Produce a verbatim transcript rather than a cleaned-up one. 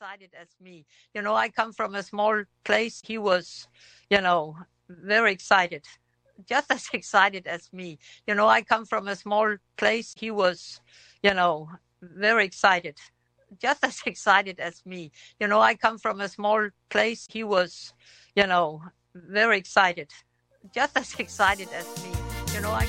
excited as me. You know, I come from a small place. He was, you know, very excited, just as excited as me. You know, I come from a small place. He was, you know, very excited, just as excited as me. You know, I come from a small place. He was, you know, very excited, just as excited as me. You know, I